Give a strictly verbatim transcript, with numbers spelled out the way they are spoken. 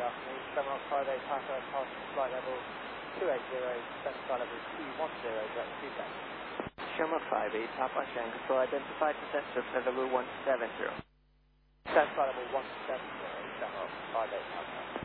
afternoon. seven one five eight Papa, pass flight level two eight zero, descent flight level two one zero, direct two seconds. Sherma five eight Papa, Shanghai Control, identified descent to flight level one seven zero. Descent flight level one seven zero, seven one five eight Papa.